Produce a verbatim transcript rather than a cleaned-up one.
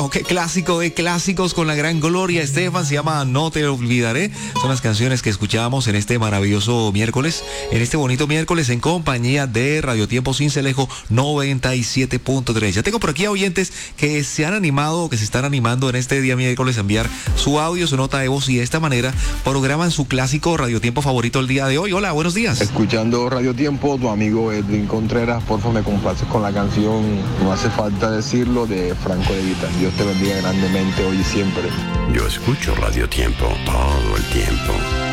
Ok, clásico de clásicos con la gran Gloria Estefan, se llama No te olvidaré. Son las canciones que escuchábamos en este maravilloso miércoles, en este bonito miércoles en compañía de Radio Tiempo Sincelejo noventa y siete punto tres. Ya tengo por aquí a oyentes que se han animado, que se están animando en este día miércoles a enviar su audio, su nota de voz y de esta manera programan su clásico Radio Tiempo favorito el día de hoy. Hola, buenos días. Escuchando Radio Tiempo, tu amigo Edwin Contreras, por favor me complaces con la canción No hace falta decirlo de Franco de Vita. Dios te bendiga grandemente hoy y siempre. Yo escucho Radio Tiempo todo el tiempo.